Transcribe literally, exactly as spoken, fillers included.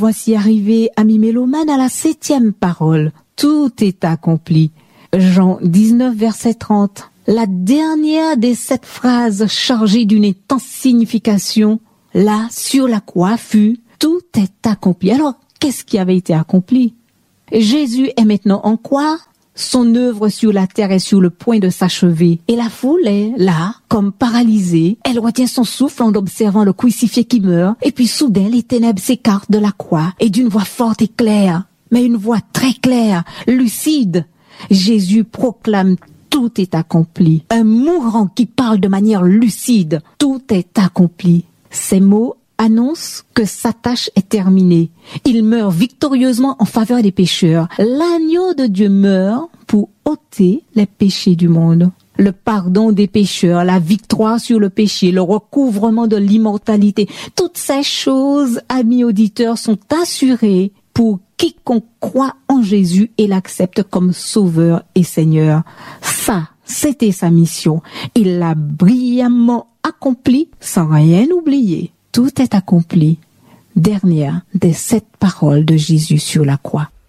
Voici arrivé, amis mélomanes, à la septième parole. Tout est accompli. Jean dix-neuf, verset trente. La dernière des sept phrases chargées d'une intense signification, là, sur la croix, fut « Tout est accompli ». Alors, qu'est-ce qui avait été accompli? Jésus est maintenant en croix. Son œuvre sur la terre est sur le point de s'achever. Et la foule est là, comme paralysée. Elle retient son souffle en observant le crucifié qui meurt. Et puis soudain, les ténèbres s'écartent de la croix. Et d'une voix forte et claire, mais une voix très claire, lucide, Jésus proclame « Tout est accompli ». Un mourant qui parle de manière lucide. Tout est accompli. Ces mots annonce que sa tâche est terminée. Il meurt victorieusement en faveur des pécheurs. L'agneau de Dieu meurt pour ôter les péchés du monde. Le pardon des pécheurs, la victoire sur le péché, le recouvrement de l'immortalité, toutes ces choses, amis auditeurs, sont assurées pour quiconque croit en Jésus et l'accepte comme sauveur et Seigneur. Ça, c'était sa mission. Il l'a brillamment accompli sans rien oublier. Tout est accompli. Dernière des sept paroles de Jésus sur la croix.